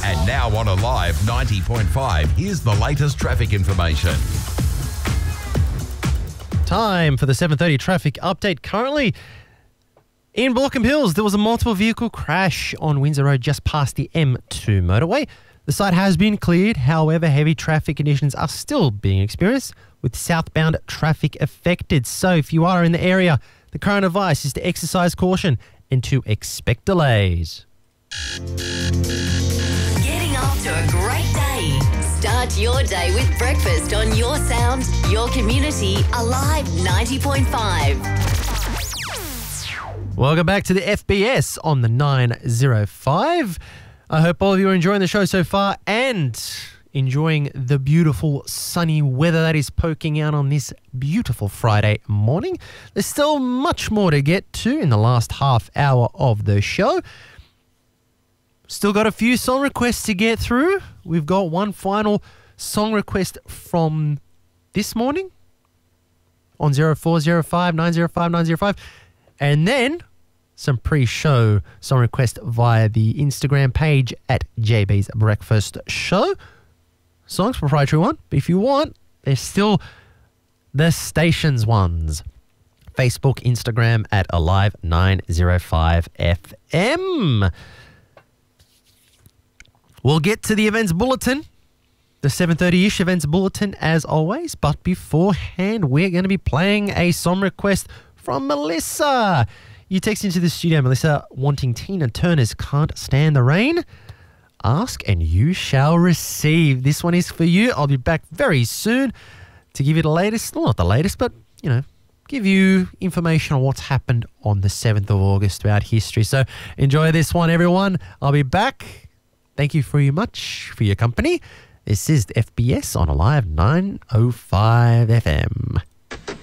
And now on Alive 90.5, here's the latest traffic information. Time for the 7:30 traffic update. Currently in Baulkham Hills, there was a multiple vehicle crash on Windsor Road just past the M2 motorway. The site has been cleared. However, heavy traffic conditions are still being experienced with southbound traffic affected. So if you are in the area, the current advice is to exercise caution and to expect delays. Getting off to a great day. Start your day with breakfast on your sound, your community, Alive 90.5. Welcome back to the FBS on the 905. I hope all of you are enjoying the show so far and enjoying the beautiful sunny weather that is poking out on this beautiful Friday morning. There's still much more to get to in the last half hour of the show. Still got a few song requests to get through. We've got one final song request from this morning on 0405 905 905. And then some pre-show song request via the Instagram page at JB's Breakfast Show. Songs, proprietary one. But if you want, there's still the station's ones. Facebook, Instagram at Alive 905 FM. We'll get to the events bulletin, the 7:30-ish events bulletin as always. But beforehand, we're going to be playing a song request from Melissa. You text into the studio, Melissa, wanting Tina Turner's Can't Stand the Rain. Ask and you shall receive. This one is for you. I'll be back very soon to give you the latest, well, not the latest, but, give you information on what's happened on the 7th of August throughout history. So enjoy this one, everyone. I'll be back. Thank you very much for your company. This is the FBS on Alive 905 FM.